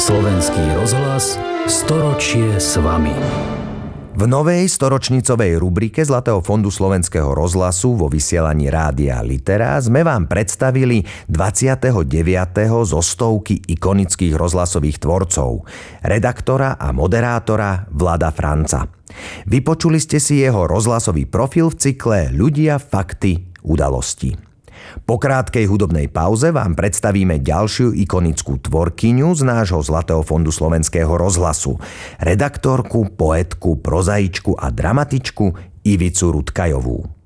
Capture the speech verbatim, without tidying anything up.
Slovenský rozhlas storočie s vami. V novej storočnicovej rubrike Zlatého fondu Slovenského rozhlasu vo vysielaní Rádia Litera sme vám predstavili dvadsiateho deviateho zo stovky ikonických rozhlasových tvorcov, redaktora a moderátora Vlada Franca. Vypočuli ste si jeho rozhlasový profil v cykle Ľudia, fakty, udalosti. Po krátkej hudobnej pauze vám predstavíme ďalšiu ikonickú tvorkyňu z nášho Zlatého fondu Slovenského rozhlasu, redaktorku, poetku, prozaičku a dramatičku Ivicu Rutkajovú.